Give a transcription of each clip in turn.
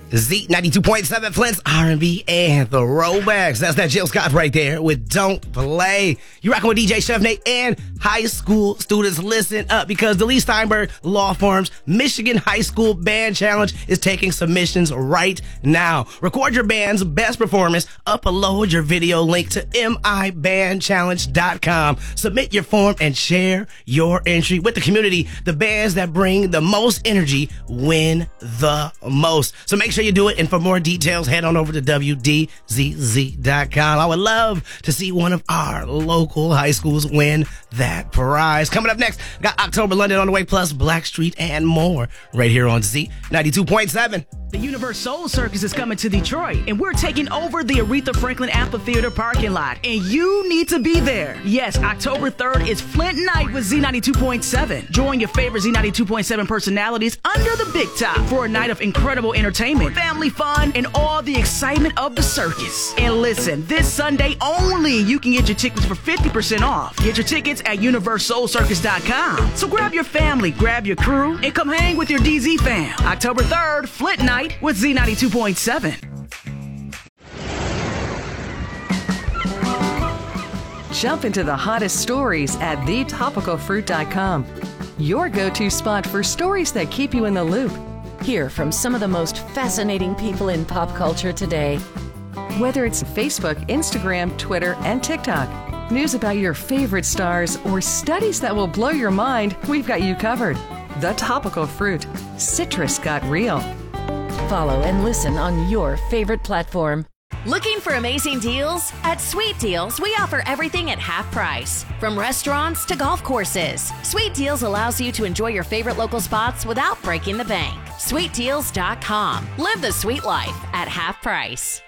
Z92.7 Flint's R&B and the Throwbacks. That's that Jill Scott right there with Don't Play. You rocking with DJ Chef Nate and high school students. Listen up because the Lee Steinberg Law Firm's Michigan High School Band Challenge is taking submissions right now. Record your band's best performance, upload your video link to mibandchallenge.com. Submit your form and share your entry with the community. The bands that bring the most energy win the most. So make sure you do it. And for more details, head on over to WDZZ.com. I would love to see one of our local high schools win that prize. Coming up next, got October London on the way, plus Blackstreet and more right here on Z92.7. The Universe Soul Circus is coming to Detroit, and we're taking over the Aretha Franklin Amphitheater parking lot, and you need to be there. Yes, October 3rd is Flint Night with Z92.7. Join your favorite Z92.7 personalities under the big top for a night of incredible entertainment, family fun, and all the excitement of the circus. And listen, this Sunday only, you can get your tickets for 50% off. Get your tickets at universesoulcircus.com. So grab your family, grab your crew, and come hang with your DZ fam. October 3rd, Flint Night with Z92.7. Jump into the hottest stories at thetopicalfruit.com. Your go-to spot for stories that keep you in the loop. Hear from some of the most fascinating people in pop culture today. Whether it's Facebook, Instagram, Twitter, and TikTok, news about your favorite stars, or studies that will blow your mind, we've got you covered. The Topical Fruit. Citrus got real. Follow and listen on your favorite platform. Looking for amazing deals? At Sweet Deals, we offer everything at half price. From restaurants to golf courses, Sweet Deals allows you to enjoy your favorite local spots without breaking the bank. SweetDeals.com. Live the sweet life at half price.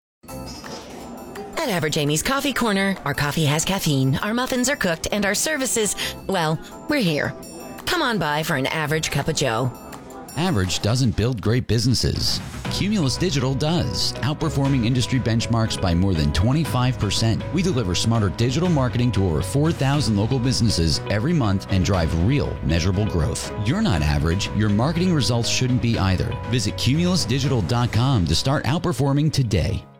At Average Amy's Coffee Corner, our coffee has caffeine, our muffins are cooked, and our services, well, we're here. Come on by for an average cup of joe. Average doesn't build great businesses. Cumulus Digital does, outperforming industry benchmarks by more than 25%. We deliver smarter digital marketing to over 4,000 local businesses every month and drive real, measurable growth. You're not average. Your marketing results shouldn't be either. Visit cumulusdigital.com to start outperforming today.